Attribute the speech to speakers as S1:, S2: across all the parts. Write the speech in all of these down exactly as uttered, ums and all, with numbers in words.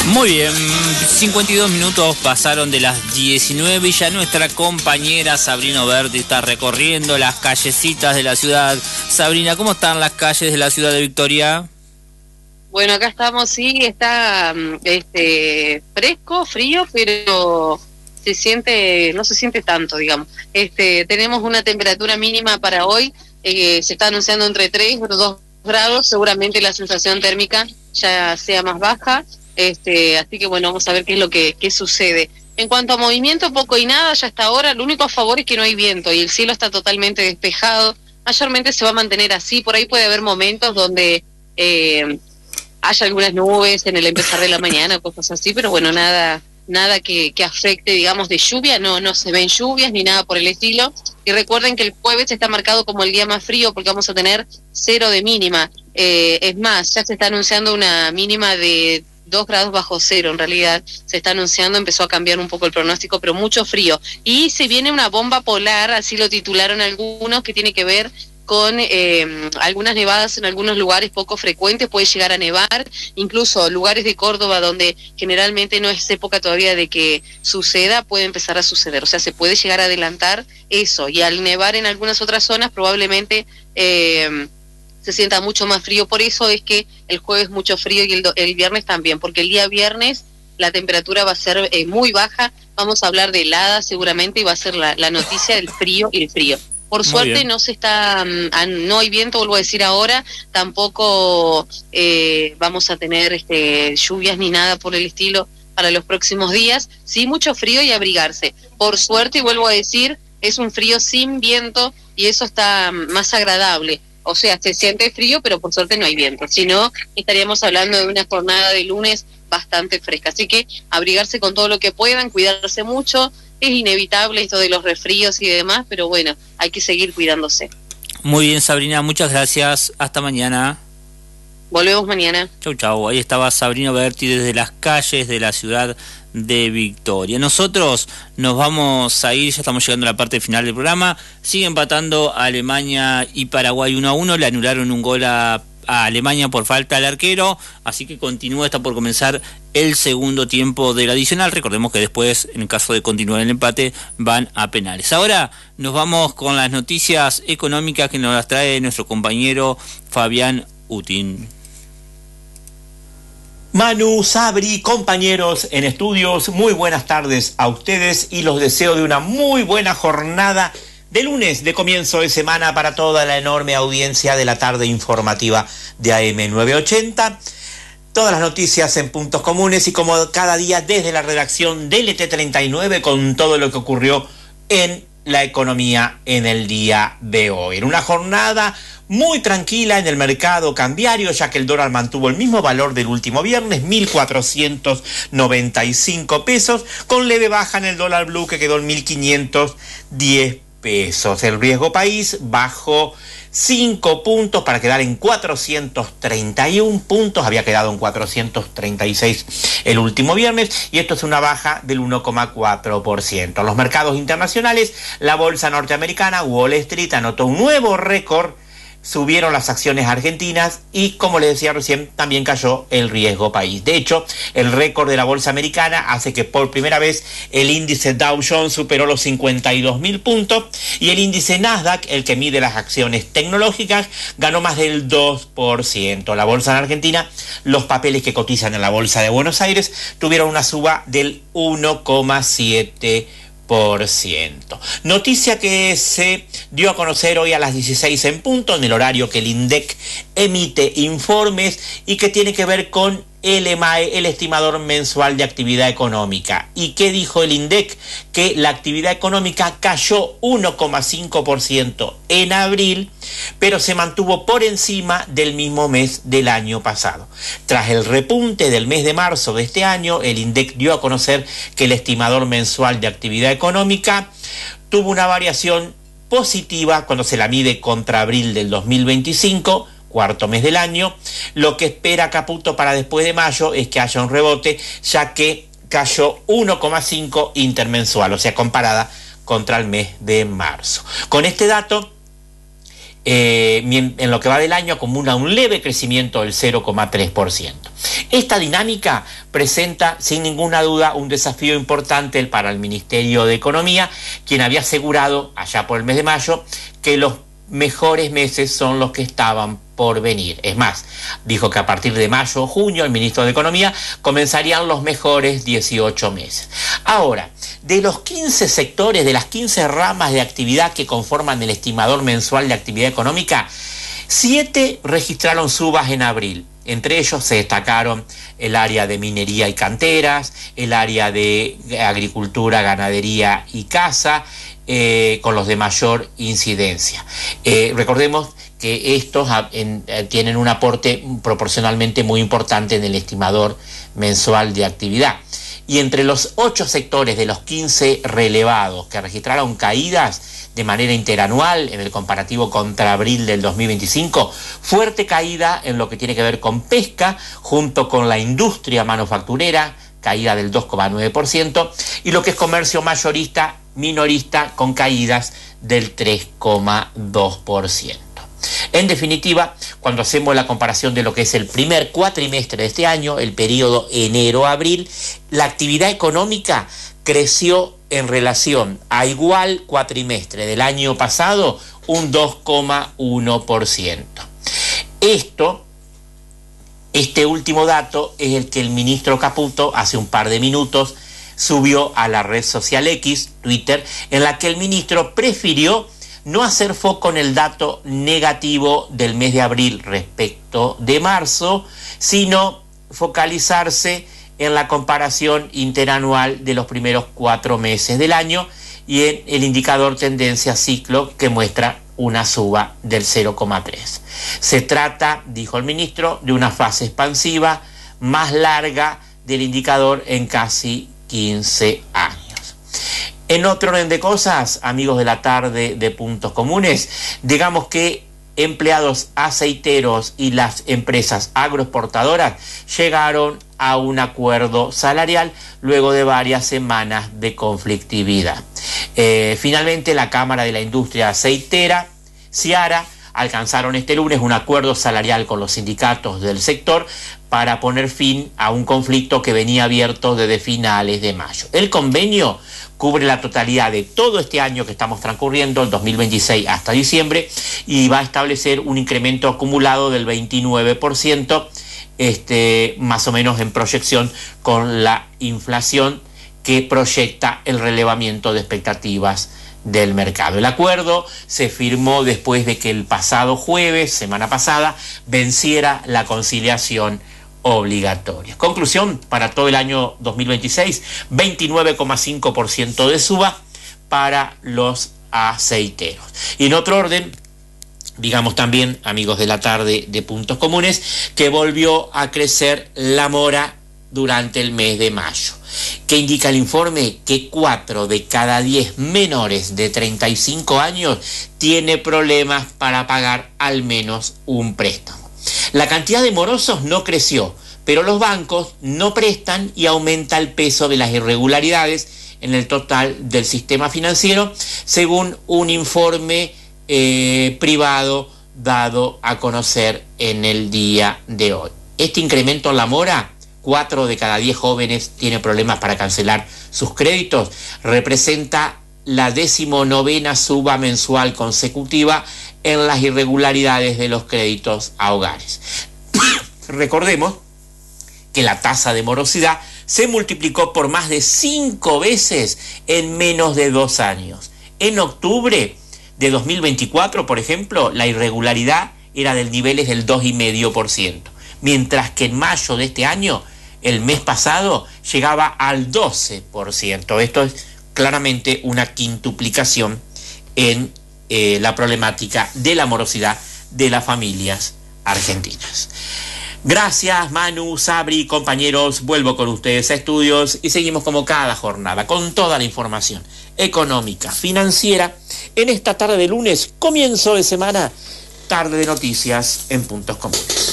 S1: Muy bien, cincuenta y dos minutos pasaron de las diecinueve y ya nuestra compañera Sabrina Oberti está recorriendo las callecitas de la ciudad. Sabrina, ¿cómo están las calles de la ciudad de Victoria?
S2: Bueno, acá estamos, sí, está este fresco, frío, pero se siente, no se siente tanto, digamos. Este, tenemos una temperatura mínima para hoy, eh, se está anunciando entre tres o dos grados, seguramente la sensación térmica ya sea más baja. Este, así que bueno, vamos a ver qué es lo que qué sucede. En cuanto a movimiento, poco y nada, ya hasta ahora. Lo único a favor es que no hay viento y el cielo está totalmente despejado. Mayormente se va a mantener así. Por ahí puede haber momentos donde eh, haya algunas nubes en el empezar de la mañana, cosas así, pero bueno, nada nada que, que afecte, digamos, de lluvia. No, no se ven lluvias ni nada por el estilo. Y recuerden que el jueves está marcado como el día más frío porque vamos a tener cero de mínima. Eh, es más, ya se está anunciando una mínima de dos grados bajo cero, en realidad se está anunciando, empezó a cambiar un poco el pronóstico, pero mucho frío. Y se viene una bomba polar, así lo titularon algunos, que tiene que ver con eh, algunas nevadas en algunos lugares poco frecuentes, puede llegar a nevar, incluso lugares de Córdoba donde generalmente no es época todavía de que suceda, puede empezar a suceder, o sea, se puede llegar a adelantar eso, y al nevar en algunas otras zonas probablemente eh, se sienta mucho más frío. Por eso es que el jueves mucho frío y el, do, el viernes también, porque el día viernes la temperatura va a ser eh, muy baja, vamos a hablar de heladas seguramente y va a ser la, la noticia del frío y el frío. Por muy suerte bien. No se está, um, no hay viento, vuelvo a decir ahora, tampoco eh, vamos a tener este, lluvias ni nada por el estilo para los próximos días, sí mucho frío y abrigarse. Por suerte, y vuelvo a decir, es un frío sin viento y eso está más agradable. O sea, se siente frío, pero por suerte no hay viento. Si no, estaríamos hablando de una jornada de lunes bastante fresca. Así que abrigarse con todo lo que puedan, cuidarse mucho. Es inevitable esto de los resfríos y demás, pero bueno, hay que seguir cuidándose.
S1: Muy bien, Sabrina, muchas gracias. Hasta mañana.
S2: Volvemos mañana.
S1: Chau, chau. Ahí estaba Sabrina Oberti desde las calles de la ciudad de Victoria. Nosotros nos vamos a ir, ya estamos llegando a la parte final del programa. Sigue empatando Alemania y Paraguay uno a uno. Le anularon un gol a, a Alemania por falta al arquero, así que continúa, está por comenzar el segundo tiempo del adicional. Recordemos que después, en caso de continuar el empate, van a penales. Ahora nos vamos con las noticias económicas que nos las trae nuestro compañero Fabián Utin.
S3: Manu, Sabri, compañeros en estudios, muy buenas tardes a ustedes y los deseo de una muy buena jornada de lunes de comienzo de semana para toda la enorme audiencia de la tarde informativa de A M novecientos ochenta. Todas las noticias en puntos comunes y como cada día desde la redacción de L T treinta y nueve con todo lo que ocurrió en la economía en el día de hoy. En una jornada muy tranquila en el mercado cambiario, ya que el dólar mantuvo el mismo valor del último viernes, mil cuatrocientos noventa y cinco pesos, con leve baja en el dólar blue que quedó en mil quinientos diez pesos. El riesgo país bajó cinco puntos para quedar en cuatrocientos treinta y uno puntos, había quedado en cuatrocientos treinta y seis el último viernes, y esto es una baja del uno coma cuatro por ciento. En los mercados internacionales, la bolsa norteamericana, Wall Street, anotó un nuevo récord, subieron las acciones argentinas y, como les decía recién, también cayó el riesgo país. De hecho, el récord de la bolsa americana hace que por primera vez el índice Dow Jones superó los cincuenta y dos mil puntos y el índice Nasdaq, el que mide las acciones tecnológicas, ganó más del dos por ciento. La bolsa en Argentina, los papeles que cotizan en la bolsa de Buenos Aires, tuvieron una suba del uno coma siete por ciento. Noticia que se dio a conocer hoy a las dieciséis en punto, en el horario que el INDEC emite informes y que tiene que ver con el E M A E, el estimador mensual de actividad económica. ¿Y qué dijo el INDEC? Que la actividad económica cayó uno coma cinco por ciento en abril, pero se mantuvo por encima del mismo mes del año pasado. Tras el repunte del mes de marzo de este año, el INDEC dio a conocer que el estimador mensual de actividad económica tuvo una variación positiva cuando se la mide contra abril del dos mil veinticinco, cuarto mes del año. Lo que espera Caputo para después de mayo es que haya un rebote, ya que cayó uno coma cinco intermensual, o sea, comparada contra el mes de marzo. Con este dato, eh, en lo que va del año acumula un leve crecimiento del cero coma tres por ciento. Esta dinámica presenta sin ninguna duda un desafío importante para el Ministerio de Economía, quien había asegurado allá por el mes de mayo que los mejores meses son los que estaban por venir. Es más, dijo que a partir de mayo o junio el ministro de Economía comenzarían los mejores dieciocho meses. Ahora, de los quince sectores, de las quince ramas de actividad que conforman el estimador mensual de actividad económica, siete registraron subas en abril. Entre ellos se destacaron el área de minería y canteras, el área de agricultura, ganadería y caza, eh, con los de mayor incidencia. Eh, recordemos que estos en, eh, tienen un aporte proporcionalmente muy importante en el estimador mensual de actividad. Y entre los ocho sectores de los quince relevados que registraron caídas de manera interanual en el comparativo contra abril del dos mil veinticinco, fuerte caída en lo que tiene que ver con pesca, junto con la industria manufacturera, caída del dos coma nueve por ciento, y lo que es comercio mayorista, minorista, con caídas del tres coma dos por ciento. En definitiva, cuando hacemos la comparación de lo que es el primer cuatrimestre de este año, el periodo enero-abril, la actividad económica creció en relación a igual cuatrimestre del año pasado un dos coma uno por ciento. Esto, este último dato es el que el ministro Caputo hace un par de minutos subió a la red social X, Twitter, en la que el ministro prefirió no hacer foco en el dato negativo del mes de abril respecto de marzo, sino focalizarse en la comparación interanual de los primeros cuatro meses del año y en el indicador tendencia ciclo, que muestra una suba del cero coma tres. Se trata, dijo el ministro, de una fase expansiva más larga del indicador en casi quince años. En otro orden de cosas, amigos de la tarde de Puntos Comunes, digamos que empleados aceiteros y las empresas agroexportadoras llegaron a un acuerdo salarial luego de varias semanas de conflictividad. Eh, finalmente, la Cámara de la Industria Aceitera, CIARA, alcanzaron este lunes un acuerdo salarial con los sindicatos del sector para poner fin a un conflicto que venía abierto desde finales de mayo. El convenio cubre la totalidad de todo este año que estamos transcurriendo, el dos mil veintiséis hasta diciembre, y va a establecer un incremento acumulado del veintinueve por ciento, este, más o menos en proyección con la inflación que proyecta el relevamiento de expectativas del mercado. El acuerdo se firmó después de que el pasado jueves, semana pasada, venciera la conciliación obligatoria. Conclusión, para todo el año dos mil veintiséis, veintinueve coma cinco por ciento de suba para los aceiteros. Y en otro orden, digamos también, amigos de la tarde de Puntos Comunes, que volvió a crecer la mora durante el mes de mayo. ¿Qué indica el informe? Que cuatro de cada diez menores de treinta y cinco años tiene problemas para pagar al menos un préstamo. La cantidad de morosos no creció, pero los bancos no prestan y aumenta el peso de las irregularidades en el total del sistema financiero, según un informe eh, privado dado a conocer en el día de hoy. Este incremento en la mora, cuatro de cada diez jóvenes tienen problemas para cancelar sus créditos, representa la decimonovena suba mensual consecutiva en las irregularidades de los créditos a hogares. Recordemos que la tasa de morosidad se multiplicó por más de cinco veces en menos de dos años. En octubre de dos mil veinticuatro, por ejemplo, la irregularidad era del niveles del dos coma cinco por ciento, mientras que en mayo de este año, el mes pasado, llegaba al doce por ciento. Esto es claramente una quintuplicación en eh, la problemática de la morosidad de las familias argentinas. Gracias, Manu, Sabri, compañeros. Vuelvo con ustedes a estudios y seguimos como cada jornada con toda la información económica, financiera, en esta tarde de lunes, comienzo de semana, tarde de noticias en Puntos Comunes.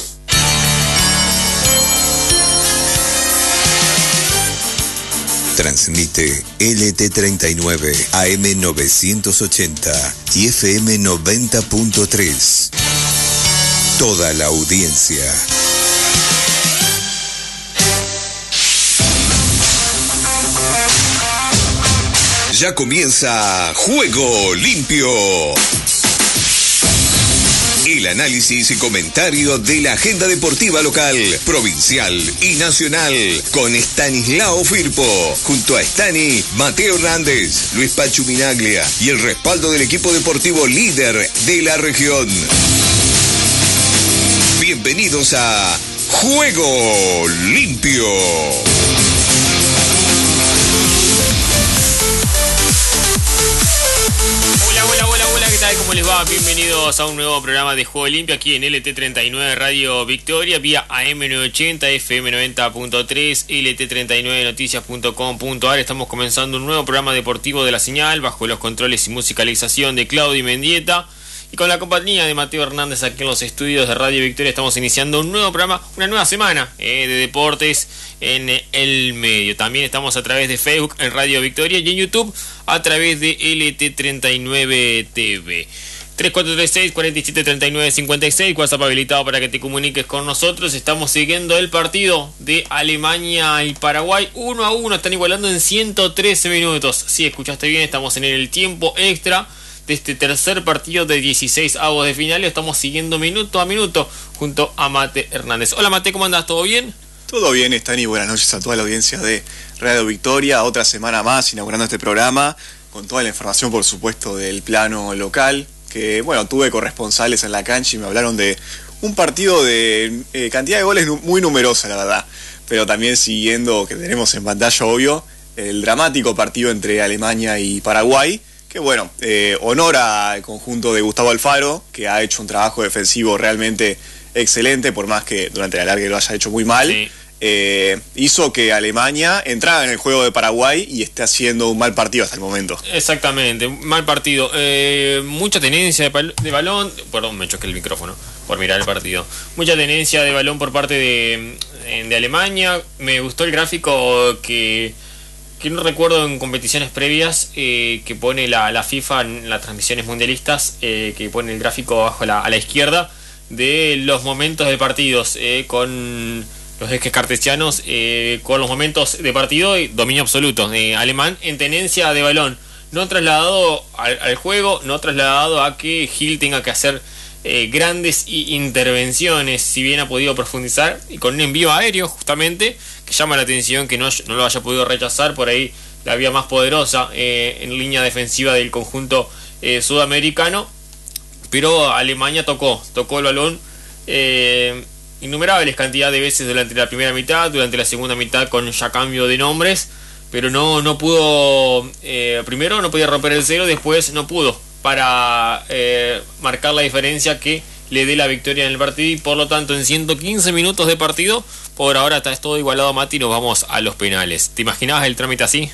S4: Transmite L T treinta y nueve A M novecientos ochenta y F M noventa punto tres. Toda la audiencia. Ya comienza Juego Limpio. El análisis y comentario de la agenda deportiva local, provincial y nacional con Stanislao Firpo, junto a Stani, Mateo Hernández, Luis Pachu Minaglia y el respaldo del equipo deportivo líder de la región. Bienvenidos a Juego Limpio.
S5: ¿Qué tal? ¿Cómo les va? Bienvenidos a un nuevo programa de Juego Limpio aquí en L T treinta y nueve Radio Victoria, vía A M novecientos ochenta, F M noventa punto tres, L T treinta y nueve noticias punto com punto a r. Estamos comenzando un nuevo programa deportivo de la señal bajo los controles y musicalización de Claudio Mendieta. Y con la compañía de Mateo Hernández aquí en los estudios de Radio Victoria estamos iniciando un nuevo programa, una nueva semana eh, de deportes en el medio. También estamos a través de Facebook en Radio Victoria y en YouTube a través de L T treinta y nueve T V. tres cuatro tres seis, cuatro siete tres nueve cinco seis, WhatsApp habilitado para que te comuniques con nosotros. Estamos siguiendo el partido de Alemania y Paraguay uno a uno, están igualando en ciento trece minutos. Si escuchaste bien, estamos en el tiempo extra de este tercer partido de dieciséis avos de final. Estamos siguiendo minuto a minuto junto a Mate Hernández. Hola Mate, ¿cómo andás? ¿Todo bien?
S6: Todo bien, Stani, buenas noches a toda la audiencia de Radio Victoria. Otra semana más inaugurando este programa con toda la información, por supuesto, del plano local, que bueno, tuve corresponsales en la cancha y me hablaron de un partido de eh, cantidad de goles muy numerosa, la verdad, pero también siguiendo, que tenemos en pantalla, obvio, el dramático partido entre Alemania y Paraguay. Que bueno, eh, honor al conjunto de Gustavo Alfaro, que ha hecho un trabajo defensivo realmente excelente, por más que durante la larga lo haya hecho muy mal. Sí. Eh, hizo que Alemania entrara en el juego de Paraguay y esté haciendo un mal partido hasta el momento.
S5: Exactamente, mal partido. Eh, mucha tenencia de, pal- de balón, perdón, me choqué el micrófono por mirar el partido. Mucha tenencia de balón por parte de, de Alemania. Me gustó el gráfico que... que no recuerdo en competiciones previas, eh, que pone la, la FIFA en las transmisiones mundialistas, eh, que pone el gráfico abajo a la, a la izquierda de los momentos de partidos, eh, con los ejes cartesianos, eh, con los momentos de partido y dominio absoluto, eh, alemán en tenencia de balón, no trasladado al, al juego, no trasladado a que Gil tenga que hacer eh, grandes intervenciones, si bien ha podido profundizar, y con un envío aéreo justamente, que llama la atención que no, no lo haya podido rechazar. Por ahí la vía más poderosa eh, en línea defensiva del conjunto eh, sudamericano, pero Alemania tocó, tocó el balón eh, innumerables cantidad de veces durante la primera mitad, durante la segunda mitad con ya cambio de nombres, pero no, no pudo, eh, primero no podía romper el cero, después no pudo para eh, marcar la diferencia que le dé la victoria en el partido, y por lo tanto en ciento quince minutos de partido, por ahora está todo igualado, Mati, y nos vamos a los penales. ¿Te imaginabas el trámite así?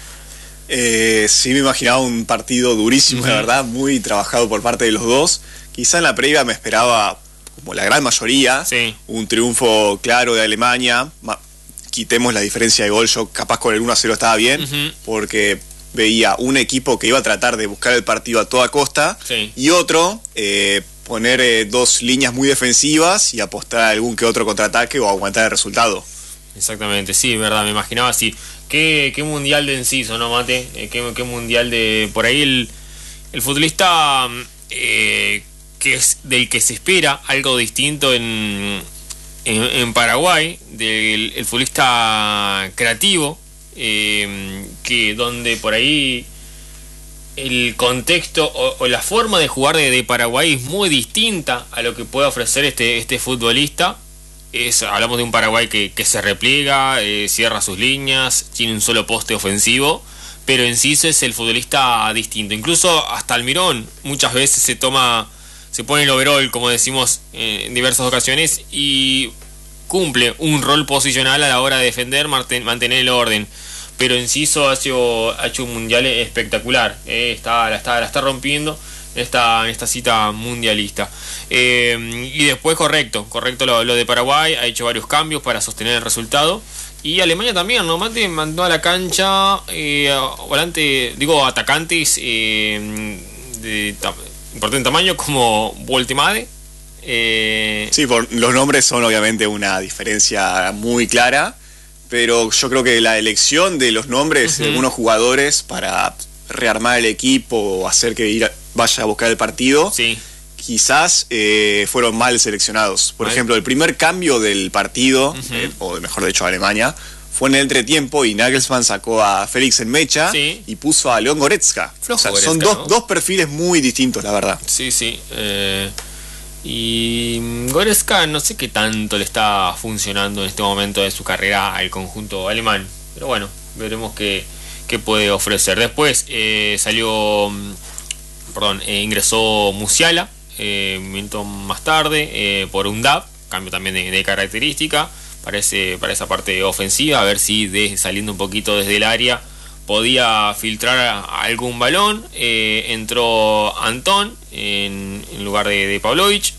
S6: Eh, sí, me imaginaba un partido durísimo, uh-huh. La verdad, muy trabajado por parte de los dos. Quizá en la previa me esperaba, como la gran mayoría, sí, un triunfo claro de Alemania. Ma- quitemos la diferencia de gol, yo capaz con el uno a cero estaba bien, uh-huh, porque veía un equipo que iba a tratar de buscar el partido a toda costa, sí, y otro... Eh, poner eh, dos líneas muy defensivas y apostar a algún que otro contraataque o aguantar el resultado.
S5: Exactamente, sí, verdad, me imaginaba así. Qué, qué mundial de Enciso, ¿no, Mate? Eh, qué, qué mundial de... Por ahí el, el futbolista eh, que es del que se espera algo distinto en, en, en Paraguay, del el futbolista creativo, eh, que donde por ahí... el contexto o, o la forma de jugar de, de Paraguay es muy distinta a lo que puede ofrecer este, este futbolista. Es, hablamos de un Paraguay que, que se repliega, eh, cierra sus líneas, tiene un solo poste ofensivo, pero en sí es el futbolista distinto. Incluso hasta Almirón muchas veces se toma, se pone el overall, como decimos eh, en diversas ocasiones, y cumple un rol posicional a la hora de defender, mantener el orden. Pero Enciso ha hecho, ha hecho un mundial espectacular, eh, está, la, está, la está rompiendo esta, en esta cita mundialista. Eh, y después correcto, correcto lo, lo de Paraguay, ha hecho varios cambios para sostener el resultado. Y Alemania también, ¿no? Mate mandó a la cancha eh, volante, digo, atacantes eh, de ta importante tamaño como Voltemade. Eh...
S6: Sí, por, los nombres son obviamente una diferencia muy clara, pero yo creo que la elección de los nombres uh-huh. de algunos jugadores para rearmar el equipo o hacer que ir a, vaya a buscar el partido,
S5: sí.
S6: quizás eh, fueron mal seleccionados. Por mal. ejemplo, el primer cambio del partido, uh-huh. eh, o mejor dicho, Alemania, fue en el entretiempo y Nagelsmann sacó a Félix Enmecha sí. y puso a León Goretzka. O sea, Goretzka, son dos, ¿no? dos perfiles muy distintos, la verdad.
S5: Sí, sí. Eh, y Goretzka no sé qué tanto le está funcionando en este momento de su carrera al conjunto alemán. Pero bueno, veremos qué, qué puede ofrecer. Después eh, salió, perdón, eh, ingresó Musiala, eh, un minuto más tarde, eh, por un D A B, cambio también de, de característica. Parece para esa parte ofensiva, a ver si de, saliendo un poquito desde el área podía filtrar a, a algún balón. Eh, entró Antón en, en lugar de, de Pavlovic.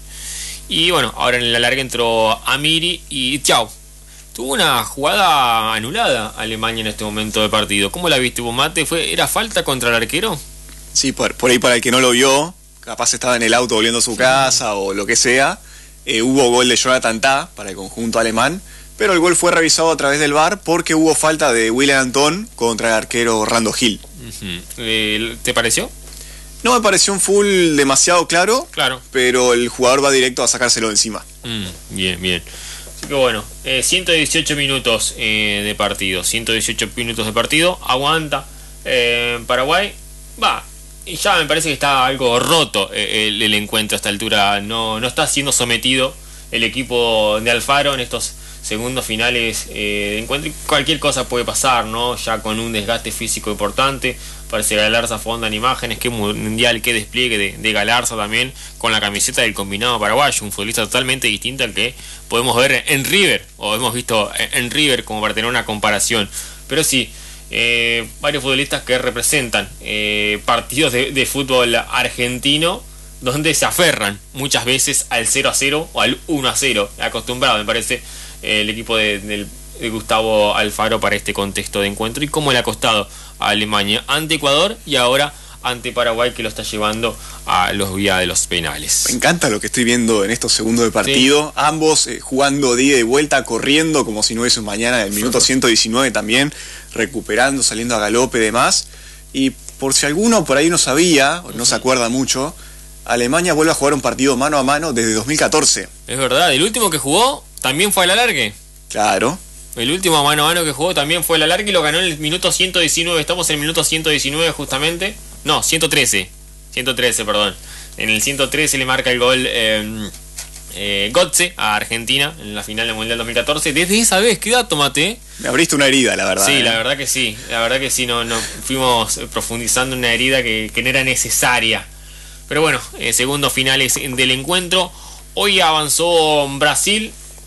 S5: Y bueno, ahora en la larga entró Amiri y chau. Tuvo una jugada anulada Alemania en este momento del partido. ¿Cómo la viste, Mate? ¿Fue, ¿Era falta contra el arquero?
S6: Sí, por, por ahí para el que no lo vio, capaz estaba en el auto volviendo a su casa o lo que sea. Eh, hubo gol de Jonathan Tah para el conjunto alemán, pero el gol fue revisado a través del V A R porque hubo falta de William Antón contra el arquero Rando Gil.
S5: Uh-huh. eh, ¿Te pareció?
S6: No me pareció un full demasiado claro,
S5: claro,
S6: pero el jugador va directo a sacárselo de encima.
S5: Mm, bien, bien. Así que bueno, eh, ciento dieciocho minutos eh, de partido, ciento dieciocho minutos de partido, aguanta eh, Paraguay, va. Y ya me parece que está algo roto el, el encuentro a esta altura. No, no está siendo sometido el equipo de Alfaro en estos segundos finales eh, de encuentro. Y cualquier cosa puede pasar, ¿no? Ya con un desgaste físico importante. Parece Galarza fonda en imágenes. Qué mundial, qué despliegue de, de Galarza también con la camiseta del combinado paraguayo. Un futbolista totalmente distinto al que podemos ver en River, o hemos visto en River, como para tener una comparación. Pero sí, Eh, varios futbolistas que representan eh, partidos de, de fútbol argentino donde se aferran muchas veces al cero a cero o al uno a cero, acostumbrado me parece eh, el equipo de, de, de Gustavo Alfaro para este contexto de encuentro, y cómo le ha costado a Alemania ante Ecuador y ahora ante Paraguay, que lo está llevando a los vías de los penales.
S6: Me encanta lo que estoy viendo en estos segundos de partido, sí. ambos eh, jugando de ida y vuelta, corriendo como si no hubiese un mañana, en el minuto ciento diecinueve también, recuperando, saliendo a galope y demás. Y por si alguno por ahí no sabía, o no se acuerda mucho, Alemania vuelve a jugar un partido mano a mano desde dos mil catorce.
S5: Es verdad, el último que jugó también fue al alargue.
S6: Claro.
S5: El último mano a mano que jugó también fue el alargue y lo ganó en el minuto ciento diecinueve. Estamos en el minuto ciento diecinueve justamente. No, ciento trece. ciento trece, perdón. En el ciento trece le marca el gol eh, eh, Götze a Argentina en la final del Mundial dos mil catorce. Desde esa vez, ¿qué dato, Mate?
S6: Me abriste una herida, la verdad.
S5: Sí,
S6: eh.
S5: la verdad que sí. La verdad que sí, no, no fuimos profundizando en una herida que, que no era necesaria. Pero bueno, eh, segundos finales del encuentro. Hoy avanzó Brasil,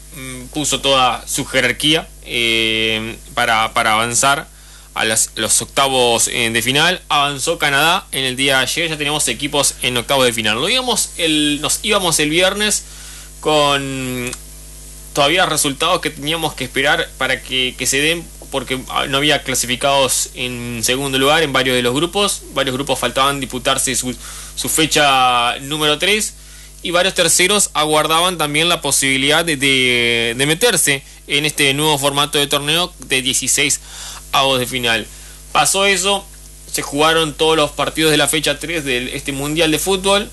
S5: puso toda su jerarquía eh, para, para avanzar a las, los octavos eh, de final. Avanzó Canadá en el día de ayer. Ya tenemos equipos en octavos de final. Lo íbamos el, nos íbamos el viernes con todavía resultados que teníamos que esperar para que, que se den, porque no había clasificados en segundo lugar en varios de los grupos. Varios grupos faltaban disputarse su, su fecha número tres. Y varios terceros aguardaban también la posibilidad de, de, de meterse en este nuevo formato de torneo de dieciséis avos de final. Pasó eso, se jugaron todos los partidos de la fecha tres de este Mundial de Fútbol.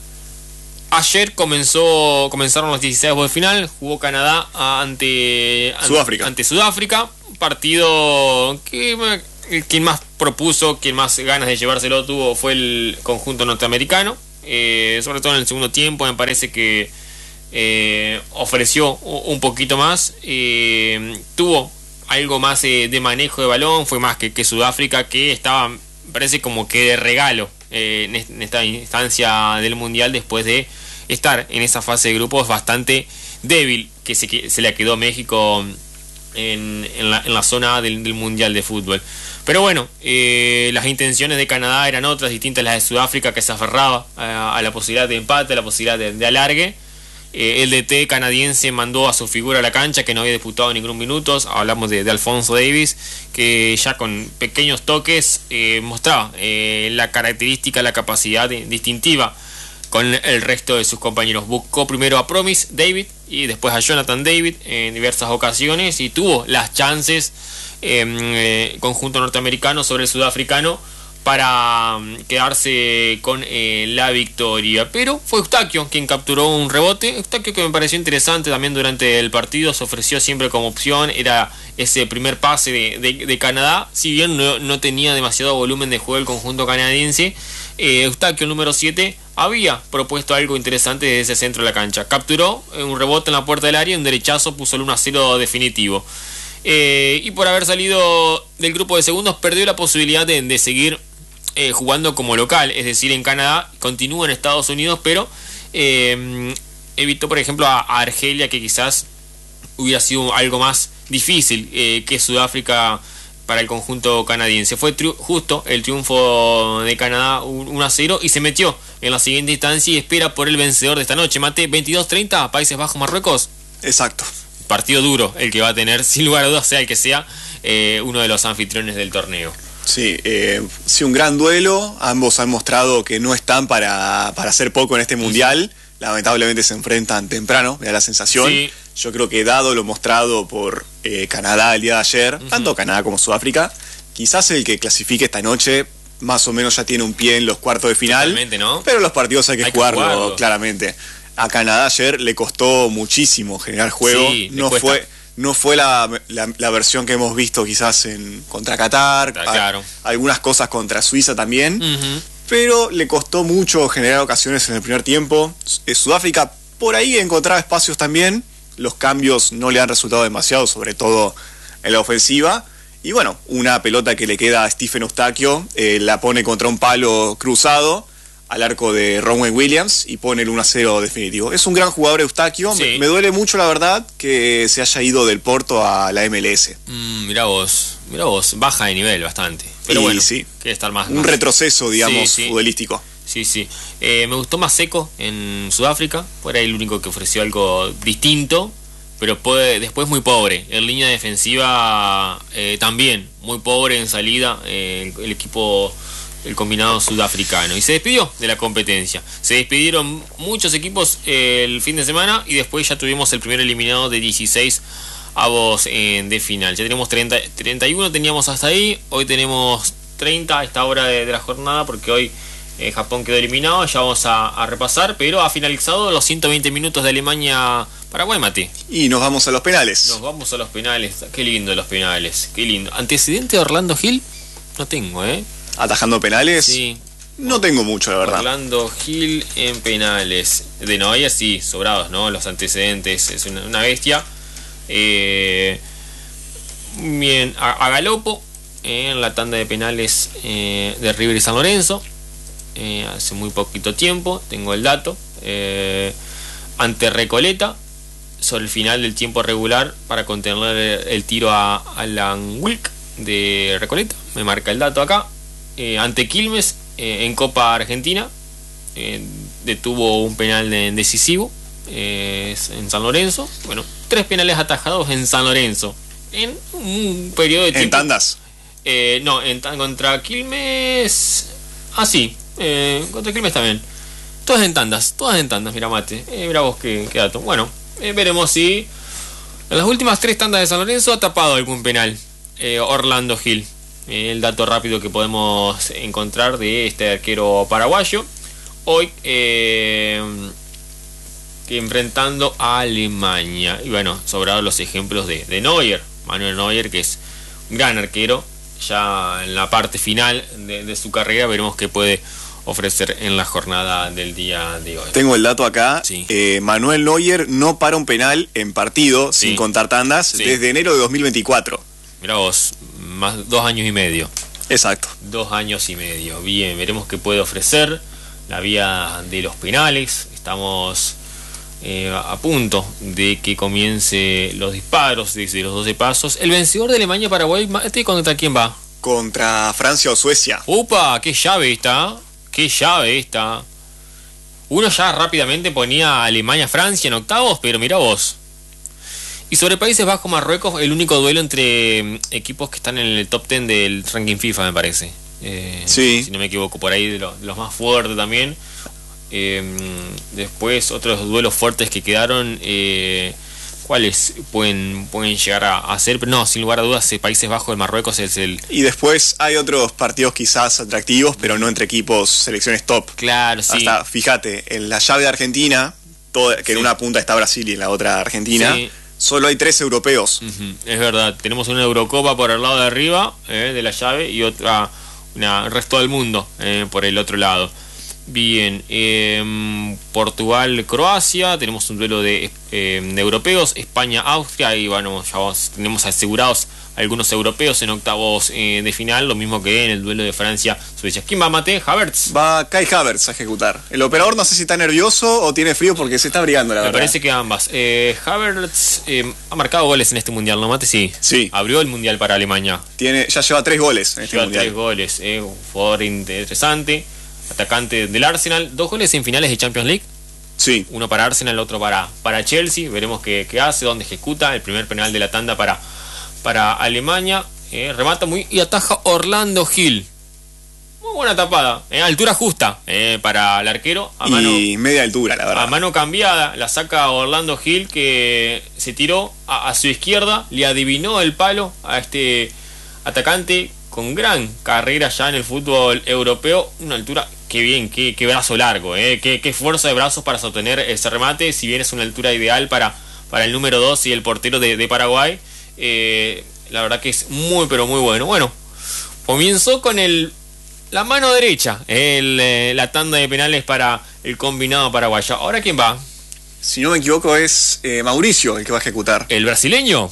S5: Ayer comenzó, comenzaron los dieciséis avos de final. Jugó Canadá ante
S6: Sudáfrica.
S5: Ante Sudáfrica. Partido que quien más propuso, quien más ganas de llevárselo tuvo fue el conjunto norteamericano. Eh, sobre todo en el segundo tiempo me parece que eh, ofreció un poquito más, eh, tuvo algo más eh, de manejo de balón, fue más que, que Sudáfrica, que estaba, me parece como que de regalo eh, en esta instancia del Mundial, después de estar en esa fase de grupos bastante débil que se, que se le quedó México en, en, la, en la zona del, del Mundial de Fútbol. Pero bueno, eh, las intenciones de Canadá eran otras, distintas a las de Sudáfrica, que se aferraba a, a la posibilidad de empate, a la posibilidad de, de alargue. Eh, el D T canadiense mandó a su figura a la cancha, que no había disputado ningún minuto. Hablamos de, de Alphonso Davies, que ya con pequeños toques eh, mostraba eh, la característica, la capacidad de, distintiva con el resto de sus compañeros. Buscó primero a Promise David y después a Jonathan David en diversas ocasiones y tuvo las chances eh, eh, conjunto norteamericano sobre el sudafricano para um, quedarse con eh, la victoria. Pero fue Eustaquio quien capturó un rebote. Eustaquio, que me pareció interesante también durante el partido, se ofreció siempre como opción. Era ese primer pase de, de, de Canadá, si bien no, no tenía demasiado volumen de juego el conjunto canadiense. eh, Eustaquio, el número siete, había propuesto algo interesante desde ese centro de la cancha. Capturó un rebote en la puerta del área y un derechazo puso el uno a cero definitivo. Eh, y por haber salido del grupo de segundos, perdió la posibilidad de, de seguir eh, jugando como local, es decir, en Canadá. Continúa en Estados Unidos, pero eh, evitó, por ejemplo, a, a Argelia, que quizás hubiera sido algo más difícil eh, que Sudáfrica para el conjunto canadiense. Fue tri- justo el triunfo de Canadá uno a cero y se metió en la siguiente instancia y espera por el vencedor de esta noche. Mate, veintidós treinta, Países Bajos, Marruecos.
S6: Exacto.
S5: Partido duro el que va a tener, sin lugar a dudas, sea el que sea eh, uno de los anfitriones del torneo.
S6: Sí, eh, sí, un gran duelo. Ambos han mostrado que no están para, para hacer poco en este mundial. Lamentablemente se enfrentan temprano, me da la sensación.
S5: Sí.
S6: Yo creo que dado lo mostrado por eh, Canadá el día de ayer, uh-huh. tanto Canadá como Sudáfrica, quizás el que clasifique esta noche más o menos ya tiene un pie en los cuartos de final.
S5: Totalmente, ¿no?
S6: Pero los partidos hay que, hay jugarlo, que jugarlo, claramente. A Canadá ayer le costó muchísimo generar juego.
S5: Sí,
S6: no fue no fue la, la, la versión que hemos visto quizás en contra Qatar,
S5: claro.
S6: a, algunas cosas contra Suiza también,
S5: uh-huh.
S6: pero le costó mucho generar ocasiones en el primer tiempo. Sudáfrica por ahí encontraba espacios también, los cambios no le han resultado demasiado, sobre todo en la ofensiva. Y bueno, una pelota que le queda a Stephen Eustaquio, eh, la pone contra un palo cruzado al arco de Ronwen Williams y pone el uno a cero definitivo. Es un gran jugador Eustaquio.
S5: Sí.
S6: Me, me duele mucho, la verdad, que se haya ido del Porto a la M L S.
S5: Mm, mirá vos, mirá vos, baja de nivel bastante. Pero
S6: y
S5: bueno,
S6: sí.
S5: quiere estar más.
S6: Un
S5: más.
S6: retroceso, digamos,
S5: sí, sí.
S6: futbolístico.
S5: Sí, sí. Eh, me gustó más Seco en Sudáfrica. Fue el único que ofreció algo distinto, pero puede, después muy pobre. En línea defensiva eh, también, muy pobre en salida eh, el, el equipo, el combinado sudafricano. Y se despidió de la competencia. Se despidieron muchos equipos eh, el fin de semana y después ya tuvimos el primer eliminado de dieciséis avos eh, de final. Ya tenemos treinta, treinta y uno, teníamos hasta ahí. Hoy tenemos treinta a esta hora de, de la jornada, porque hoy eh, Japón quedó eliminado. Ya vamos a, a repasar, pero ha finalizado los ciento veinte minutos de Alemania-Paraguay, Mati.
S6: Y nos vamos a los penales.
S5: Nos vamos a los penales. Qué lindo los penales, qué lindo. ¿Antecedente de Orlando Gil? No tengo, ¿eh?
S6: ¿Atajando penales?
S5: Sí.
S6: No tengo mucho, la verdad.
S5: Orlando Gil en penales. De Neuer, sí, sobrados, ¿no? Los antecedentes, es una, una bestia. Eh, bien, a, a Galopo eh, en la tanda de penales eh, de River y San Lorenzo. Eh, hace muy poquito tiempo, tengo el dato. Eh, ante Recoleta, sobre el final del tiempo regular, para contener el, el tiro a Alan Wilk de Recoleta. Me marca el dato acá. Eh, ante Quilmes eh, en Copa Argentina eh, detuvo un penal de, decisivo eh, en San Lorenzo. Bueno, tres penales atajados en San Lorenzo en un periodo de tiempo.
S6: ¿En tandas?
S5: Eh, no, en, contra Quilmes. Ah, sí, eh, contra Quilmes también. Todas en tandas, todas en tandas, mira Mate. Eh, mira vos qué, qué dato. Bueno, eh, veremos si en las últimas tres tandas de San Lorenzo ha tapado algún penal eh, Orlando Gil. El dato rápido que podemos encontrar de este arquero paraguayo hoy eh, que enfrentando a Alemania. Y bueno, sobrados los ejemplos de, de Neuer, Manuel Neuer, que es un gran arquero. Ya en la parte final de, de su carrera veremos qué puede ofrecer en la jornada del día de hoy.
S6: Tengo el dato acá.
S5: Sí.
S6: eh, Manuel Neuer no para un penal en partido, sí. sin contar tandas, sí. desde enero de dos mil veinticuatro.
S5: Mirá vos, más dos años y medio.
S6: Exacto.
S5: Dos años y medio. Bien, veremos qué puede ofrecer la vía de los penales. Estamos eh, a punto de que comience los disparos desde los doce pasos. El vencedor de Alemania-Paraguay, ¿este contra quién va?
S6: Contra Francia o Suecia.
S5: ¡Upa! ¡Qué llave esta! ¡Qué llave esta! Uno ya rápidamente ponía a Alemania-Francia en octavos, pero mira vos. Y sobre Países Bajos-Marruecos, el único duelo entre equipos que están en el top diez del ranking FIFA, me parece. Eh,
S6: sí.
S5: Si no me equivoco, por ahí de, lo, de los más fuertes también. Eh, después, otros duelos fuertes que quedaron. Eh, ¿Cuáles pueden, pueden llegar a, a ser? Pero no, sin lugar a dudas, eh, Países Bajos, Marruecos es el...
S6: Y después hay otros partidos quizás atractivos, pero no entre equipos, selecciones top.
S5: Claro, sí.
S6: Hasta, fíjate, en la llave de Argentina, todo, que sí. En una punta está Brasil y en la otra Argentina, sí. Solo hay tres europeos.
S5: Uh-huh. Es verdad, tenemos una Eurocopa por el lado de arriba eh, de la llave y otra, una, el resto del mundo eh, por el otro lado. Bien, eh, Portugal-Croacia, tenemos un duelo de, eh, de europeos, España-Austria, y bueno, ya vamos, tenemos asegurados algunos europeos en octavos eh, de final, lo mismo que en el duelo de Francia-Suecia. ¿Quién va, Mate? ¿Havertz?
S6: Va Kai Havertz a ejecutar. El operador no sé si está nervioso o tiene frío porque se está abrigando, la
S5: Me
S6: verdad.
S5: Me parece que ambas. Eh, Havertz eh, ha marcado goles en este mundial, ¿no, Mate? Sí.
S6: Sí.
S5: Abrió el mundial para Alemania.
S6: Tiene, ya lleva tres goles en este
S5: lleva
S6: mundial.
S5: tres goles, eh, un jugador interesante. Atacante del Arsenal, dos goles en finales de Champions League.
S6: Sí.
S5: Uno para Arsenal, el otro para, para Chelsea. Veremos qué, qué hace, dónde ejecuta. El primer penal de la tanda para, para Alemania. Eh, remata muy y ataja Orlando Hill. Muy buena tapada. Eh, altura justa eh, para el arquero. A mano,
S6: y media altura, la verdad.
S5: A mano cambiada. La saca Orlando Hill, que se tiró a, a su izquierda. Le adivinó el palo a este atacante con gran carrera ya en el fútbol europeo. Una altura, qué bien, qué, qué brazo largo, eh, qué, qué fuerza de brazos para sostener ese remate. Si bien es una altura ideal para, para el número dos y el portero de, de Paraguay, eh, la verdad que es muy pero muy bueno. Bueno, comenzó con el la mano derecha el, eh, la tanda de penales para el combinado paraguayo. ¿Ahora quién va?
S6: Si no me equivoco es eh, Mauricio el que va a ejecutar.
S5: ¿El brasileño?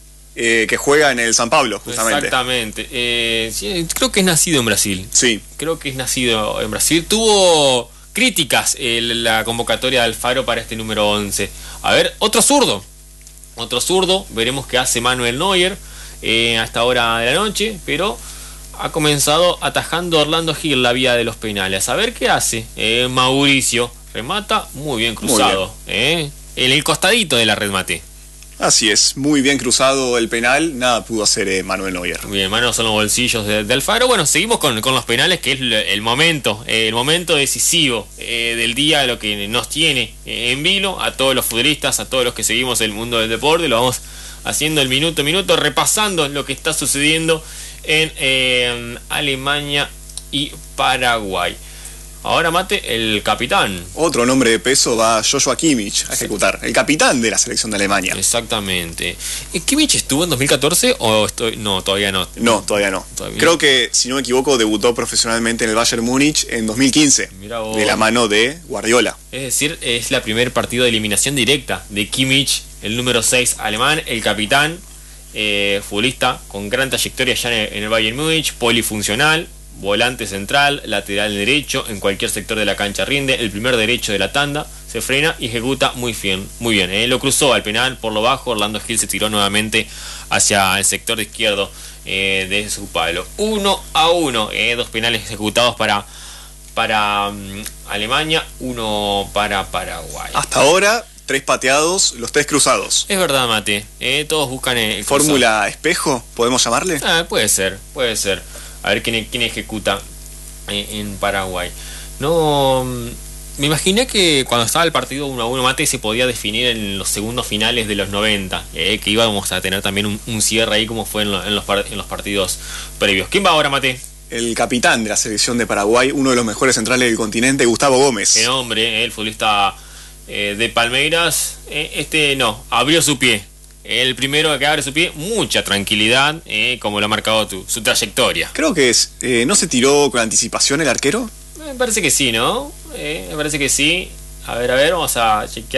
S6: Eh, que juega en el San Pablo, justamente.
S5: Exactamente. Eh, sí, creo que es nacido en Brasil.
S6: Sí.
S5: Creo que es nacido en Brasil. Tuvo críticas en la convocatoria de Alfaro para este número once. A ver, otro zurdo. Otro zurdo. Veremos qué hace Manuel Neuer eh, a esta hora de la noche. Pero ha comenzado atajando Orlando Hill la vía de los penales. A ver qué hace eh, Mauricio. Remata muy bien cruzado. Muy bien. Eh, en el costadito de la red, Mate.
S6: Así es, muy bien cruzado el penal, nada pudo hacer eh, Manuel Neuer.
S5: Bien, manos son los bolsillos de, de Alfaro. Bueno, seguimos con, con los penales, que es el, el momento, eh, el momento decisivo eh, del día, lo que nos tiene eh, en vilo a todos los futbolistas, a todos los que seguimos el mundo del deporte. Lo vamos haciendo el minuto a minuto, repasando lo que está sucediendo en eh, Alemania y Paraguay. Ahora, Mate, el capitán.
S6: Otro nombre de peso va Joshua Kimmich a ejecutar. El capitán de la selección de Alemania.
S5: Exactamente. ¿Kimmich estuvo en dos mil catorce o estoy...? No, todavía no.
S6: No, todavía no. Todavía Creo no. que, si no me equivoco, debutó profesionalmente en el Bayern Múnich en dos mil quince.
S5: Mirá vos.
S6: De la mano de Guardiola.
S5: Es decir, es la primer partido de eliminación directa de Kimmich, el número seis alemán, el capitán, eh, futbolista con gran trayectoria ya en el, en el Bayern Múnich, polifuncional. Volante central, lateral derecho, en cualquier sector de la cancha rinde. El primer derecho de la tanda, se frena y ejecuta muy bien. Muy bien, ¿eh? Lo cruzó al penal por lo bajo. Orlando Hill se tiró nuevamente hacia el sector de izquierdo eh, de su palo. Uno a uno, eh, dos penales ejecutados para, para um, Alemania, uno para Paraguay.
S6: Hasta ahora, tres pateados, los tres cruzados.
S5: Es verdad, Mate, eh, todos buscan el
S6: ¿Fórmula espejo? ¿Podemos llamarle?
S5: Ah, puede ser, puede ser. A ver quién, quién ejecuta en, en Paraguay. No, me imaginé que cuando estaba el partido uno a uno, Mate, se podía definir en los segundos finales de los noventa, eh, que íbamos a tener también un, un cierre ahí como fue en, lo, en, los, en los partidos previos. ¿Quién va ahora, Mate?
S6: El capitán de la selección de Paraguay, uno de los mejores centrales del continente, Gustavo Gómez.
S5: Qué hombre, eh, el futbolista eh, de Palmeiras. Eh, este no, abrió su pie. El primero que abre su pie, mucha tranquilidad, eh, como lo ha marcado tu, su trayectoria.
S6: Creo que es, eh, ¿no se tiró con anticipación el arquero?
S5: Me parece que sí, ¿no? Eh, me parece que sí. A ver, a ver, vamos a chequear.